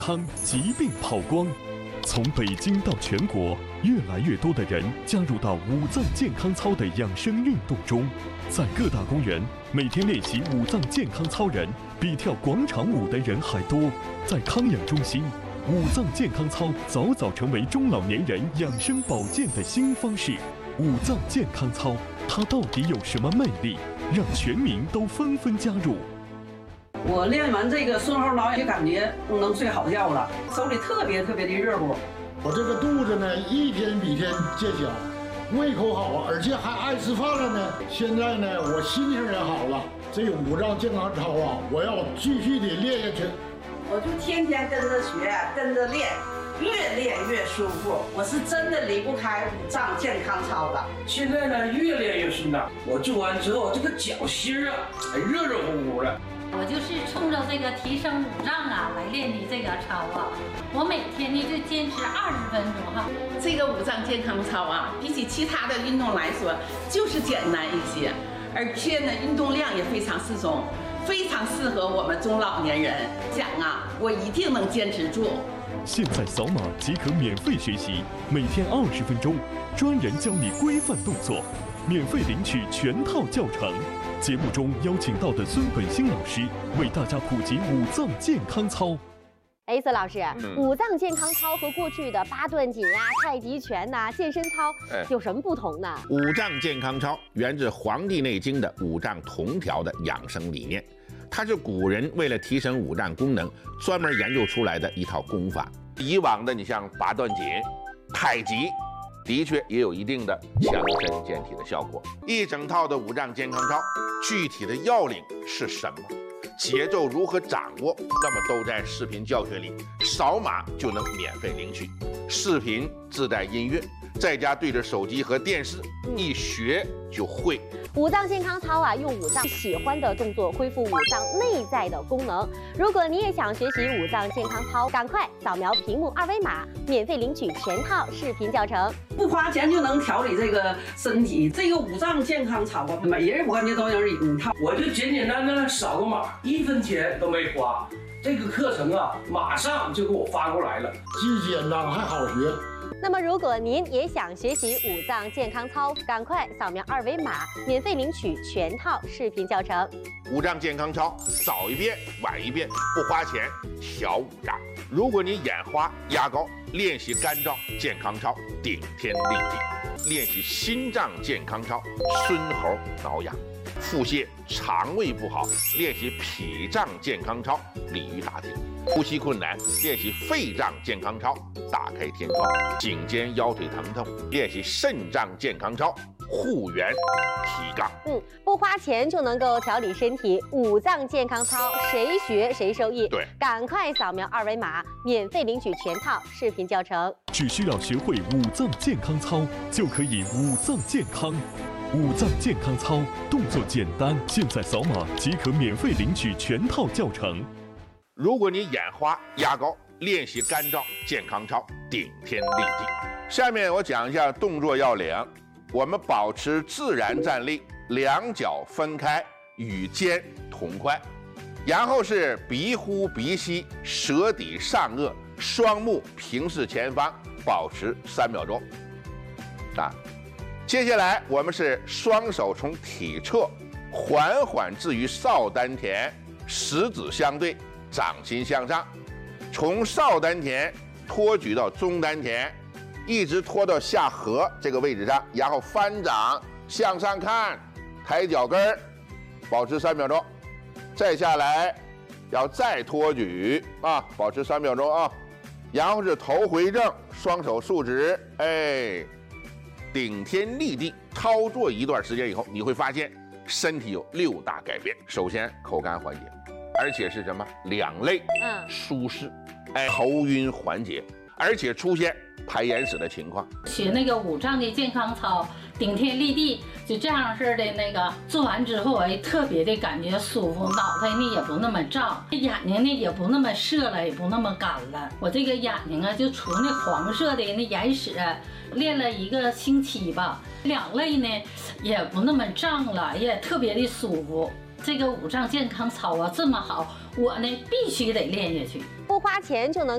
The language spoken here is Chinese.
康疾病跑光。从北京到全国，越来越多的人加入到五脏健康操的养生运动中。在各大公园，每天练习五脏健康操人比跳广场舞的人还多。在康养中心，五脏健康操早早成为中老年人养生保健的新方式。五脏健康操，它到底有什么魅力，让全民都纷纷加入？ 我练完这个顺后挠就感觉能睡好觉了，手里特别的热乎。 我这个肚子呢，一天比一天见小，胃口好，而且还爱吃饭了呢。现在呢，我心情也好了。这个五脏健康操啊，我要继续的练下去。 我就天天跟着学，跟着练，越练越舒服。我是真的离不开五脏健康操的。 现在呢，越练越顺畅。我做完之后，这个脚心啊，还热热乎乎的。 我就是冲着这个提升五脏啊来练的这个操啊，我每天呢就坚持20分钟哈。 这个五脏健康操啊，比起其他的运动来说，就是简单一些，而且呢运动量也非常适中，非常适合我们中老年人。讲啊，我一定能坚持住。 现在扫码即可免费学习，每天20分钟，专人教你规范动作，免费领取全套教程。节目中邀请到的孙本兴老师为大家普及五脏健康操。 孙老师，五脏健康操和过去的八段锦啊、太极拳呐、健身操有什么不同呢？ 五脏健康操源自《黄帝内经》的五脏同调的养生理念，它是古人为了提升五脏功能专门研究出来的一套功法。以往的你像八段锦、太极，的确也有一定的强身健体的效果。一整套的五脏健康操，具体的要领是什么？节奏如何掌握？那么都在视频教学里，扫码就能免费领取。视频自带音乐，在家对着手机和电视一学就会。 五脏健康操啊，用五脏喜欢的动作恢复五脏内在的功能。如果你也想学习五脏健康操，赶快扫描屏幕2维码，免费领取全套视频教程。 不花钱就能调理这个身体，这个五脏健康操啊，每人我感觉都有一套。 我就简简单单的扫个码，1分钱都没花。这个课程啊，马上就给我发过来了， 既简单还好学。 那么，如果您也想学习五脏健康操，赶快扫描2维码，免费领取全套视频教程。 五脏健康操，早一遍晚一遍，不花钱调五脏。如果你眼花压高，练习肝脏健康操，顶天立地；练习心脏健康操，孙猴挠痒。腹泻、肠胃不好，练习脾脏健康操，鲤鱼打挺；呼吸困难，练习肺脏健康操，打开天窗；颈肩腰腿疼痛，练习肾脏健康操，护元提杠。 不花钱就能够调理身体，五脏健康操谁学谁受益。 对， 赶快扫描2维码，免费领取全套视频教程。 只需要学会五脏健康操，就可以五脏健康。五脏健康操动作简单，现在扫码即可免费领取全套教程。 如果你眼花压高，练习肝脏健康操，顶天立地。下面我讲一下动作要领。我们保持自然站立，两脚分开，与肩同宽，然后是鼻呼鼻吸，舌抵上颚，双目平视前方，保持3秒钟。接下来我们是双手从体侧缓缓置于少丹田，食指相对，掌心向上，从少丹田托举到中丹田，一直拖到下颌这个位置上，然后翻掌向上看，抬脚跟儿，保持3秒钟。再下来要再托举保持3秒钟啊。然后是头回正，双手竖直，顶天立地。操作一段时间以后，你会发现身体有6大改变。首先口干缓解，而且是什么两肋舒适，头晕缓解，而且出现排眼屎的情况。 学那个五脏的健康操，顶天立地，就这样式的那个做完之后，特别的感觉舒服，脑袋呢也不那么胀，眼睛呢也不那么涩了，也不那么干了。我这个眼睛啊，就除那黄色的那眼屎，练了1个星期吧，两肋呢也不那么胀了，也特别的舒服。这个五脏健康操啊这么好，我呢必须得练下去。 不花钱就能